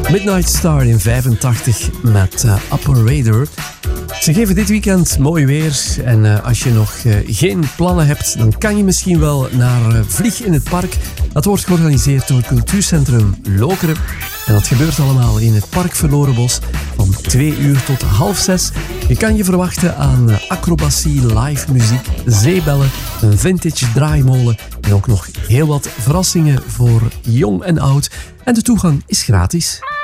Midnight Star in 85 met Operator. Ze geven dit weekend mooi weer. En als je nog geen plannen hebt, dan kan je misschien wel naar Vlieg in het Park. Dat wordt georganiseerd door het cultuurcentrum Lokeren. En dat gebeurt allemaal in het Park Verlorenbos van 2 uur tot 5:30. Je kan je verwachten aan acrobatie, live muziek, zeebellen, een vintage draaimolen en ook nog heel wat verrassingen voor jong en oud. En de toegang is gratis.